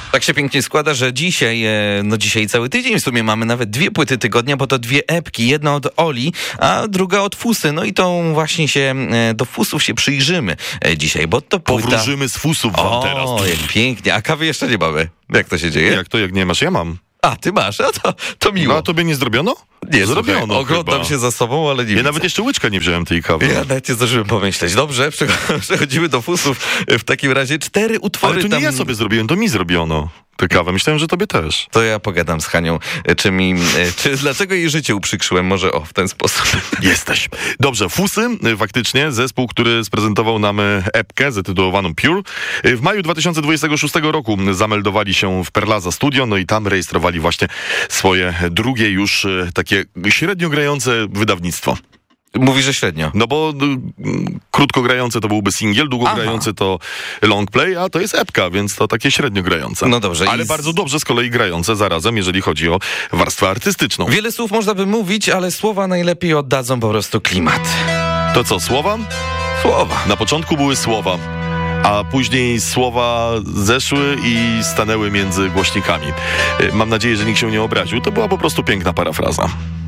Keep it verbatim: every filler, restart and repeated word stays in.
Tak się pięknie składa, że dzisiaj, no dzisiaj cały tydzień w sumie mamy nawet dwie płyty tygodnia, bo to dwie epki, jedna od Oli, a druga od Fusy. No i to właśnie się, do Fusów się przyjrzymy dzisiaj, bo to płyta... Powróżymy z Fusów wam o, teraz. O, jak pięknie, a kawy jeszcze nie mamy. Jak to się dzieje? Jak to, jak nie masz? Ja mam. A, ty masz, a to, to miło. No, a tobie nie zrobiono? Nie, zrobiono. Słuchaj, oglądam chyba. się za sobą, ale nie Ja widzę. nawet jeszcze łyczka nie wziąłem tej kawy. Ja nawet nie zdążyłem pomyśleć. Dobrze, przechodzimy do Fusów. W takim razie cztery utwory Ale to nie tam... ja sobie zrobiłem, to mi zrobiono tę kawę. Myślałem, że tobie też. To ja pogadam z Hanią, czy mi... Czy, dlaczego jej życie uprzykrzyłem? Może o, w ten sposób. Jesteś. Dobrze, Fusy, faktycznie zespół, który sprezentował nam epkę zatytułowaną Pure. W maju dwa tysiące dwudziestego szóstego roku zameldowali się w Perlaza Studio, no i tam rejestrowali właśnie swoje drugie już takie średnio grające wydawnictwo. Mówi, że średnio. No bo y, krótko grające to byłby singiel, długo Aha. grający to long play, a to jest epka, więc to takie średnio grające. No dobrze. Ale i z... bardzo dobrze z kolei grające zarazem, jeżeli chodzi o warstwę artystyczną. Wiele słów można by mówić, ale słowa najlepiej oddadzą po prostu klimat. To co, słowa? Słowa. Na początku były słowa, a później słowa zeszły i stanęły między głośnikami. Y, Mam nadzieję, że nikt się nie obraził. To była po prostu piękna parafraza.